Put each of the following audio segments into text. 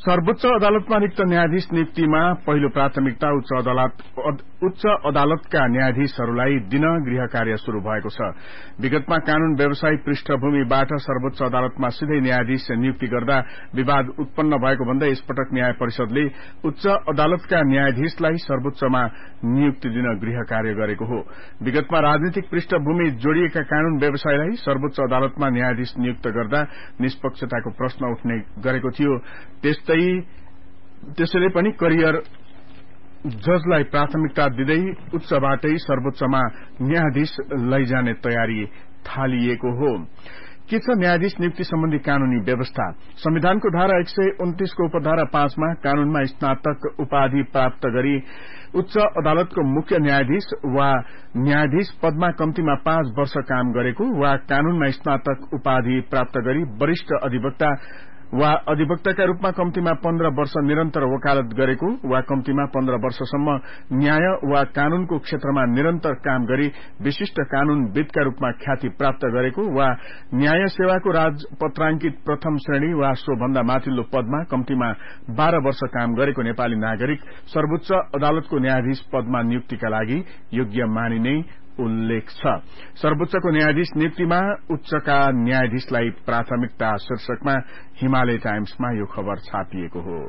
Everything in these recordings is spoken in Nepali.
सर्वोच्च अदालतमा रिक्त न्यायाधीश नियुक्तिमा पहिलो प्राथमिकता उच्च अदालतका न्यायाधीशहरूलाई दिन गृह कार्य शुरू भएको छ। विगतमा कानून व्यवसाय पृष्ठभूमिबाट सर्वोच्च अदालतमा सिधै न्यायाधीश नियुक्ति गर्दा विवाद उत्पन्न भएको भन्दै यसपटक न्याय परिषदले उच्च अदालतका न्यायाधीशलाई सर्वोच्चमा नियुक्ति दिन गृह कार्य गरेको हो। विगतमा राजनीतिक पृष्ठभूमि जोडिएका कानून व्यवसायलाई सर्वोच्च अदालतमा न्यायाधीश नियुक्त गर्दा निष्पक्षताको प्रश्न उठ्ने गरेको थियो। त्यसैले पनि करियर जजलाई प्राथमिकता दिँदै उच्चबाटै सर्वोच्चमा न्यायाधीश लैजाने तयारी थालिएको हो। के छ न्यायाधीश नियुक्ति सम्बन्धी कानूनी व्यवस्था? संविधानको धारा 129 को उपधारा 5 मा कानूनमा स्नातक उपाधि प्राप्त गरी उच्च अदालतको मुख्य न्यायाधीश वा न्यायाधीश पदमा कम्तीमा 5 वर्ष काम गरेको वा कानूनमा स्नातक उपाधि प्राप्त गरी वरिष्ठ अधिवक्ता वा अधिवक्ताका रूपमा कम्तीमा 15 वर्ष निरन्तर वकालत गरेको वा कम्तीमा 15 वर्षसम्म न्याय वा कानूनको क्षेत्रमा निरन्तर काम गरी विशिष्ट कानूनविदका रूपमा ख्याति प्राप्त गरेको वा न्याय सेवाको राजपत्रांकित प्रथम श्रेणी वा सोभन्दा माथिल्लो पदमा कम्तीमा 12 वर्ष काम गरेको नेपाली नागरिक सर्वोच्च अदालतको न्यायाधीश पदमा नियुक्तिका लागि योग्य मानिने उल्लेख छ। सर्वोच्चको न्यायाधीश नियुक्तिमा उच्चका न्यायाधीशलाई प्राथमिकता शीर्षकमा हिमालय टाइम्समा यो खबर छापिएको हो।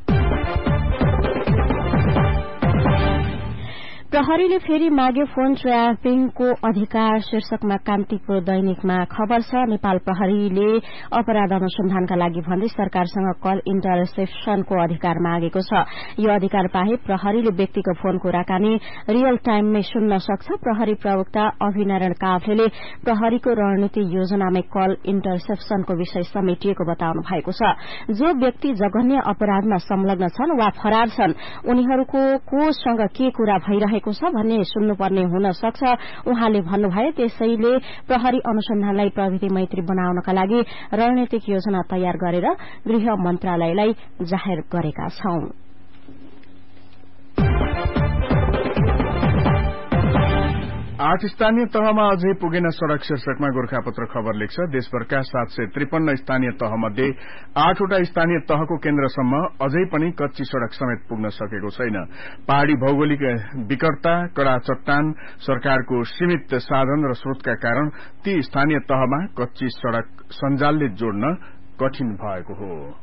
प्रहरीले फेरि माग्यो फोन ट्र्यापिङको अधिकार शीर्षकमा कान्तिपुर दैनिकमा खबर छ। नेपाल प्रहरीले अपराध अनुसन्धानका लागि भन्दै सरकारसँग कल इन्टरसेप्शनको अधिकार मागेको छ। यो अधिकार पाए प्रहरीले व्यक्तिको फोन कुराकानी रियल टाइममै सुन्न सक्छ। प्रहरी प्रवक्ता अभिनारायण काफ्लेले प्रहरीको रणनीति योजनामै कल इन्टरसेप्शनको विषय समेटिएको बताउनु भएको छ। जो व्यक्ति जघन्य अपराधमा संलग्न छन् वा फरार छन् उनीहरूको कोसँग के कुरा भइरहेको छ भन्ने सुन्नुपर्ने हुन सक्छ उहाँले भन्नुभयो। त्यसैले प्रहरी अनुसन्धानलाई प्रविधि मैत्री बनाउनका लागि रणनीतिक योजना तयार गरेर गृह मन्त्रालयलाई जाहेर गरेका छौं। 8 स्थानीय तहमा अझै पुगेन सड़क शीर्षकमा गोरखापत्र खबर लेख्छ। देशभरका 753 स्थानीय तहमध्ये 8 वटा स्थानीय तहको केन्द्रसम्म अझै पनि कच्ची सड़क समेत पुग्न सकेको छैन। पहाड़ी भौगोलिक विकटता, कडा चट्टान, सरकारको सीमित साधन र स्रोतका कारण ती स्थानीय तहमा कच्ची सड़क सञ्जालले जोड्न कठिन भएको हो।